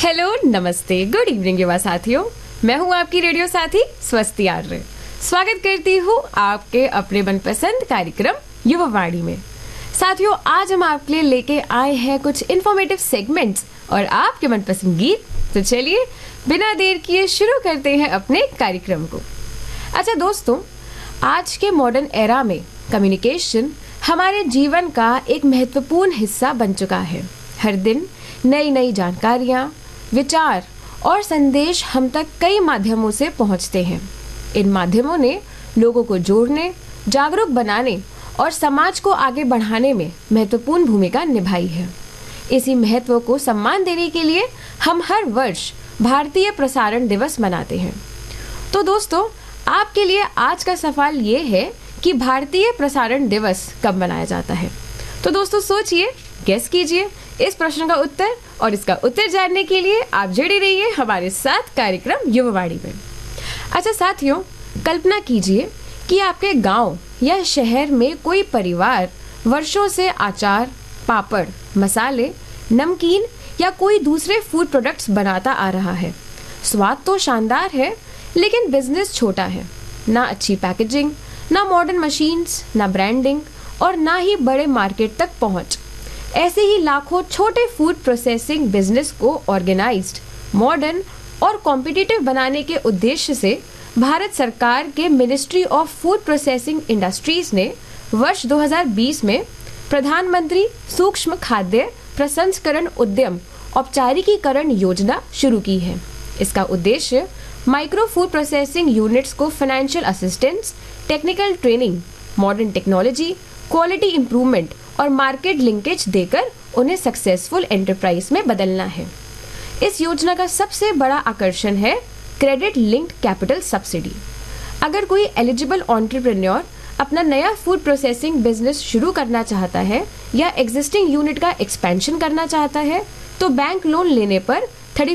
Hello, नमस्ते, good evening युवा साथियों। मैं हूं आपकी रेडियो साथी स्वस्ति आर्य। स्वागत करती हूं आपके अपने मनपसंद कार्यक्रम युवावाणी में। साथियों, आज हम आपके लिए लेके आए हैं कुछ इन्फॉर्मेटिव सेगमेंट्स और आपके मनपसंद गीत। तो चलिए बिना देर किए शुरू करते हैं अपने कार्यक्रम को। अच्छा दोस्तों, आज के मॉडर्न एरा में कम्युनिकेशन हमारे जीवन का एक महत्वपूर्ण हिस्सा बन चुका है। हर दिन नई नई जानकारियाँ, विचार और संदेश हम तक कई माध्यमों से पहुंचते हैं। इन माध्यमों ने लोगों को जोड़ने, जागरूक बनाने और समाज को आगे बढ़ाने में महत्वपूर्ण भूमिका निभाई है। इसी महत्व को सम्मान देने के लिए हम हर वर्ष भारतीय प्रसारण दिवस मनाते हैं। तो दोस्तों, आपके लिए आज का सवाल ये है कि भारतीय प्रसारण दिवस कब मनाया जाता है। तो दोस्तों सोचिए, गेस कीजिए इस प्रश्न का उत्तर, और इसका उत्तर जानने के लिए आप जुड़े रहिए हमारे साथ कार्यक्रम युवावाणी में। अच्छा साथियों, कल्पना कीजिए कि आपके गांव या शहर में कोई परिवार वर्षों से अचार, पापड़, मसाले, नमकीन या कोई दूसरे फूड प्रोडक्ट्स बनाता आ रहा है। स्वाद तो शानदार है, लेकिन बिजनेस छोटा है। ना अच्छी पैकेजिंग, ना मॉडर्न मशीन्स, ना ब्रांडिंग और ना ही बड़े मार्केट तक पहुंच। ऐसे ही लाखों छोटे फूड प्रोसेसिंग बिजनेस को ऑर्गेनाइज्ड, मॉडर्न और कॉम्पिटिटिव बनाने के उद्देश्य से भारत सरकार के ministry of food processing industries ने वर्ष 2020 में प्रधानमंत्री सूक्ष्म खाद्य प्रसंस्करण उद्यम औपचारिकीकरण योजना शुरू की है। इसका उद्देश्य माइक्रो फूड प्रोसेसिंग यूनिट्स को financial assistance, technical training, modern technology, quality improvement और मार्केट लिंकेज देकर उन्हें सक्सेसफुल एंटरप्राइज में बदलना है। इस योजना का सबसे बड़ा आकर्षण है क्रेडिट लिंक्ड कैपिटल सब्सिडी। अगर कोई एलिजिबल एंटरप्रेन्योर अपना नया फूड प्रोसेसिंग बिजनेस शुरू करना चाहता है या एग्जिस्टिंग यूनिट का एक्सपेंशन करना चाहता है, तो बैंक लोन लेने पर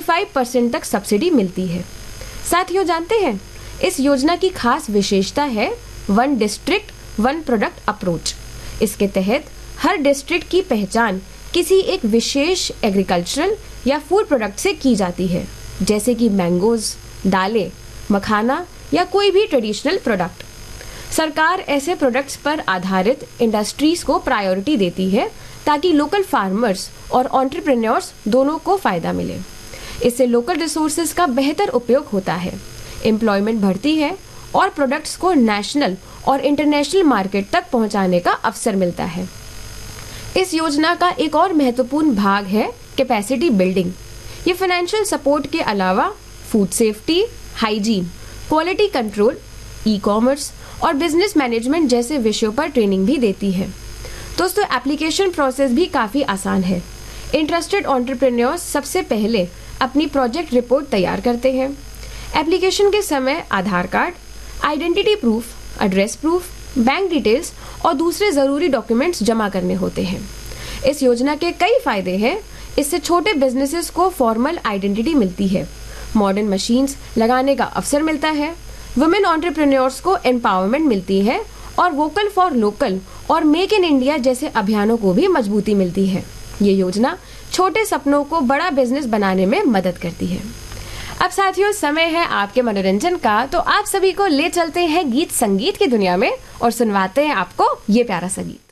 35% तक सब्सिडी मिलती है। साथियों, जानते हैं इस योजना की खास विशेषता है one district one product approach. इसके तहत हर डिस्ट्रिक्ट की पहचान किसी एक विशेष एग्रीकल्चरल या फूड प्रोडक्ट से की जाती है, जैसे कि मैंगोज, दालें, मखाना या कोई भी ट्रेडिशनल प्रोडक्ट। सरकार ऐसे प्रोडक्ट्स पर आधारित इंडस्ट्रीज को प्रायोरिटी देती है ताकि लोकल फार्मर्स और एंटरप्रेन्योर्स दोनों को फायदा मिले। इससे लोकल रिसोर्सेज का बेहतर उपयोग होता है, एम्प्लॉयमेंट बढ़ती है और प्रोडक्ट्स को नेशनल और इंटरनेशनल मार्केट तक पहुंचाने का अवसर मिलता है। इस योजना का एक और महत्वपूर्ण भाग है कैपेसिटी बिल्डिंग। ये फाइनेंशियल सपोर्ट के अलावा food safety, hygiene, quality control, e commerce और बिजनेस मैनेजमेंट जैसे विषयों पर ट्रेनिंग भी देती है। दोस्तों, एप्लीकेशन प्रोसेस भी काफ़ी आसान है। इंटरेस्टेड एंटरप्रेन्योर्स सबसे पहले अपनी प्रोजेक्ट रिपोर्ट तैयार करते हैं। एप्लीकेशन के समय आधार card, identity proof, address proof, bank details और दूसरे ज़रूरी डॉक्यूमेंट्स जमा करने होते हैं। इस योजना के कई फायदे हैं। इससे छोटे बिजनेसेस को फॉर्मल आइडेंटिटी मिलती है, मॉडर्न मशीन्स लगाने का अवसर मिलता है, वुमेन एंटरप्रेन्योर्स को एम्पावरमेंट मिलती है और वोकल फॉर लोकल और मेक इन इंडिया जैसे अभियानों को भी मजबूती मिलती है। ये योजना छोटे सपनों को बड़ा बिजनेस बनाने में मदद करती है। अब साथियों, समय है आपके मनोरंजन का, तो आप सभी को ले चलते हैं गीत संगीत की दुनिया में और सुनवाते हैं आपको ये प्यारा सा गीत।